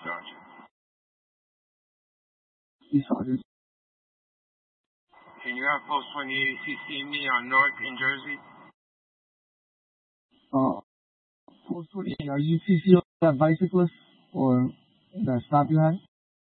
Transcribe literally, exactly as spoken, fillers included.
Gotcha. Peace, Sergeant. Can you have Post twenty-eight C C me on North in Jersey? Uh, Post twenty-eight, are you C C on that bicyclist or that stop you had?